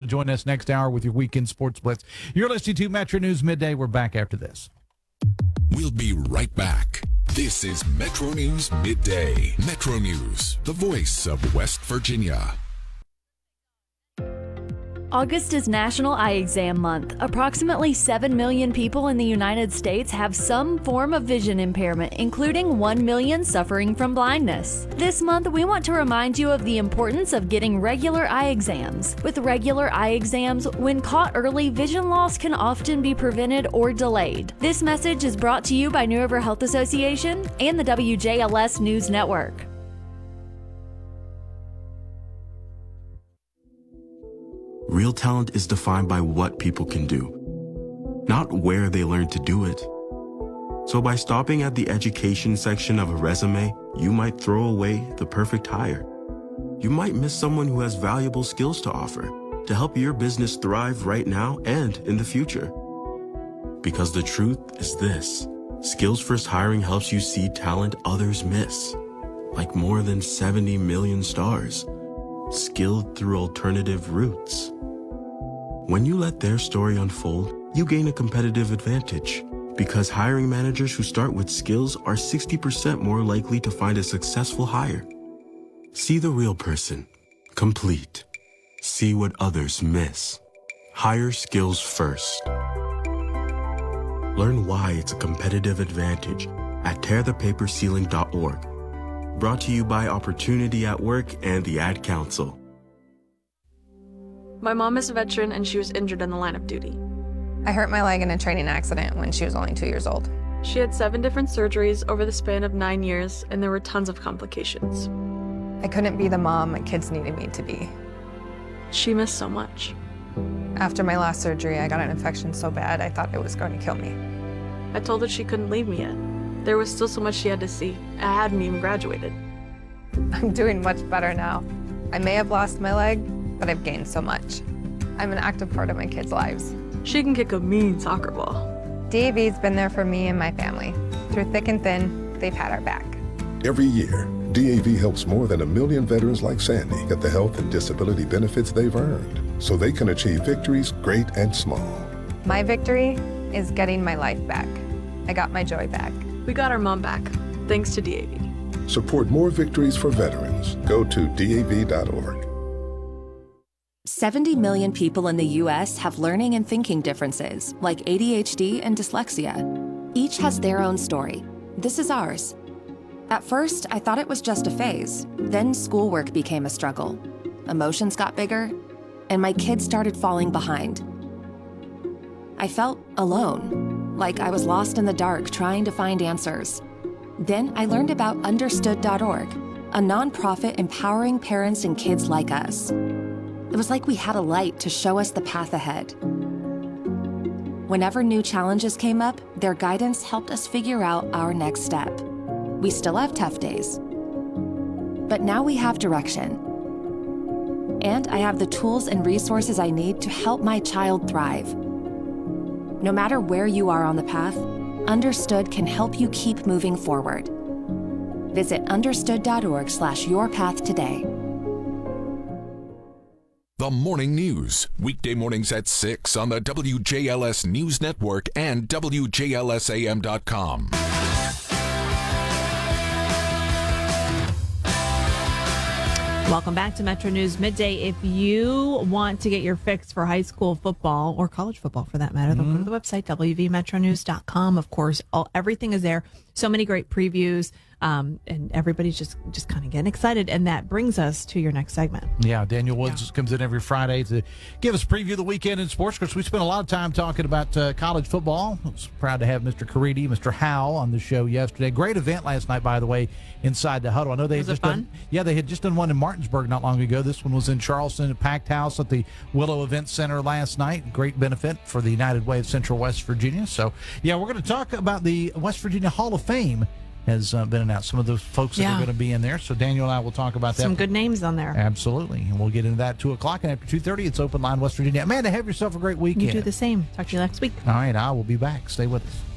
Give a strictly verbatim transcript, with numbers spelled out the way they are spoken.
join us next hour with your Weekend Sports Blitz. You're listening to Metro News Midday. We're back after this. We'll be right back. This is Metro News Midday. Metro News, the voice of West Virginia. August is National Eye Exam Month. Approximately seven million people in the United States have some form of vision impairment, including one million suffering from blindness. This month, we want to remind you of the importance of getting regular eye exams. With regular eye exams, when caught early, vision loss can often be prevented or delayed. This message is brought to you by New River Health Association and the W J L S News Network. Real talent is defined by what people can do, not where they learn to do it. So by stopping at the education section of a resume, you might throw away the perfect hire. You might miss someone who has valuable skills to offer to help your business thrive right now and in the future. Because the truth is this: Skills First Hiring helps you see talent others miss, like more than seventy million stars, skilled through alternative routes. When you let their story unfold, you gain a competitive advantage, because hiring managers who start with skills are sixty percent more likely to find a successful hire. See the real person, complete. See what others miss. Hire skills first. Learn why it's a competitive advantage at tear the paper ceiling dot org. Brought to you by Opportunity at Work and the Ad Council. My mom is a veteran and she was injured in the line of duty. I hurt my leg in a training accident when she was only two years old. She had seven different surgeries over the span of nine years, and there were tons of complications. I couldn't be the mom my kids needed me to be. She missed so much. After my last surgery, I got an infection so bad I thought it was going to kill me. I told her she couldn't leave me yet. There was still so much she had to see. I hadn't even graduated. I'm doing much better now. I may have lost my leg, but I've gained so much. I'm an active part of my kids' lives. She can kick a mean soccer ball. D A V's been there for me and my family. Through thick and thin, they've had our back. Every year, D A V helps more than a million veterans like Sandy get the health and disability benefits they've earned, so they can achieve victories great and small. My victory is getting my life back. I got my joy back. We got our mom back, thanks to D A V. Support more victories for veterans. Go to D A V dot org. seventy million people in the U S have learning and thinking differences, like A D H D and dyslexia. Each has their own story. This is ours. At first, I thought it was just a phase. Then schoolwork became a struggle. Emotions got bigger, and my kids started falling behind. I felt alone, like I was lost in the dark trying to find answers. Then I learned about understood dot org, a nonprofit empowering parents and kids like us. It was like we had a light to show us the path ahead. Whenever new challenges came up, their guidance helped us figure out our next step. We still have tough days, but now we have direction. And I have the tools and resources I need to help my child thrive. No matter where you are on the path, Understood can help you keep moving forward. Visit understood dot org slash your path today. The Morning News, weekday mornings at six on the W J L S News Network and W J L S A M dot com. Welcome back to Metro News Midday. If you want to get your fix for high school football or college football for that matter, mm-hmm. then go to the website, W V metro news dot com. Of course, all, everything is there. So many great previews. Um, and everybody's just, just kind of getting excited. And that brings us to your next segment. Yeah, Daniel Woods yeah. comes in every Friday to give us a preview of the weekend in sports. Of course, we spent a lot of time talking about uh, college football. I was proud to have Mister Caridi, Mister Howell on the show yesterday. Great event last night, by the way, inside the huddle. I know they was had it just fun? done. Yeah, they had just done one in Martinsburg not long ago. This one was in Charleston, a packed house at the Willow Event Center last night. Great benefit for the United Way of Central West Virginia. So, yeah, we're going to talk about the West Virginia Hall of Fame. Has uh, been announced. Some of those folks that yeah. are going to be in there. So Daniel and I will talk about that. Some good names on there. Absolutely. And we'll get into that at two o'clock. And after two thirty, it's Open Line West Virginia. Amanda, have yourself a great weekend. You do the same. Talk to you next week. All right. I will be back. Stay with us.